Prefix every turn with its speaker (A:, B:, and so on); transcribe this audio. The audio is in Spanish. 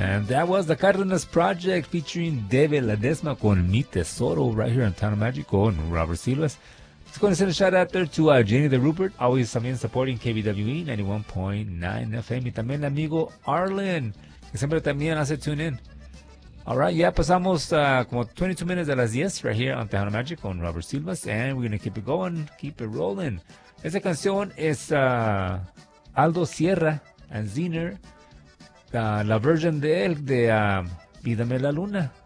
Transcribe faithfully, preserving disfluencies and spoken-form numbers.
A: And that was the Cardenas Project featuring Debe Ledesma con Mi Tesoro right here on Town of Magic con Robert Silvas. Just going to send a shout out there to uh, Jenny the Rupert, always también supporting K B W E ninety-one point nine F M. Y también el amigo Arlen, que siempre también hace tune in. Alright, ya pasamos uh, como twenty-two minutes de las diez right here on Town of Magic con Robert Silvas. And we're going to keep it going, keep it rolling. Esta canción es uh, Aldo Sierra and Zener. Uh, la version de él de uh, Pídame la Luna.